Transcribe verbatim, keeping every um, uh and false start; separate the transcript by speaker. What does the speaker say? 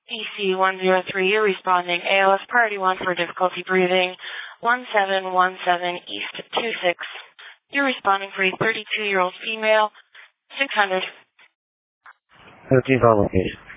Speaker 1: D C one zero three, you're responding. A L S priority one for difficulty breathing. one seven one seven East two six. You're responding for a thirty-two-year-old female. six hundred.
Speaker 2: thirteen call location.